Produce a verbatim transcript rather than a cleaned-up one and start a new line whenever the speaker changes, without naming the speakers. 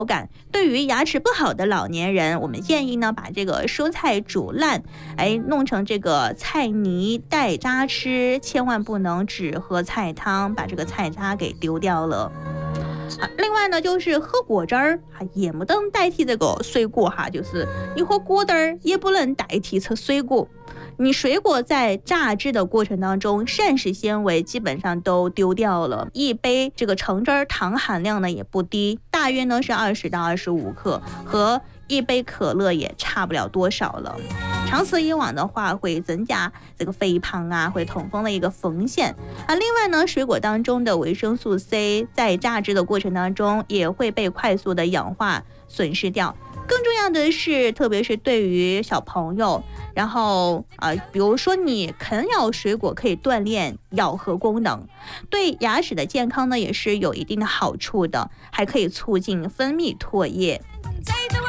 感。对于牙齿不好的老年人，我们建议呢把这个蔬菜煮烂，哎，弄成这个菜泥带渣吃，千万不能只喝菜汤，把这个菜渣给丢掉了。啊，另外呢，就是喝果汁儿，也不能代替这个水果哈，就是你喝果汁儿也不能代替吃水果。你水果在榨汁的过程当中，膳食纤维基本上都丢掉了。一杯这个橙汁糖含量呢也不低，大约呢是二十到二十五克，和一杯可乐也差不了多少了。长此以往的话，会增加这个肥胖啊，会痛风的一个风险啊。另外呢，水果当中的维生素 C 在榨汁的过程当中也会被快速的氧化损失掉。更重要的是，特别是对于小朋友，然后呃，比如说你啃咬水果可以锻炼咬合功能，对牙齿的健康呢也是有一定的好处的，还可以促进分泌唾液。